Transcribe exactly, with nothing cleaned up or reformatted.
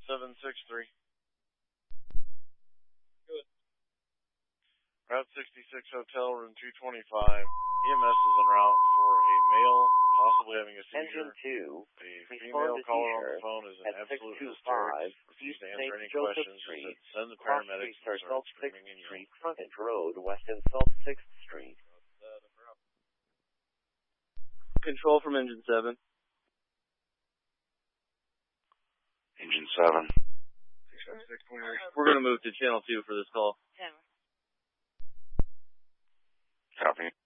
seven six three. Good. Route sixty-six Hotel, room two twenty-five. E M S is en route for a male, possibly having a seizure. Engine two. A female caller on the phone is in absolute hysterics. Refused to answer any Joseph questions. Street, Said, send the Cross paramedics Street, and started South sixth screaming and Street, yelling. Frontage Road, West and South sixth Street. Control from engine seven. Engine seven. We're going to move to channel two for this call. Copy.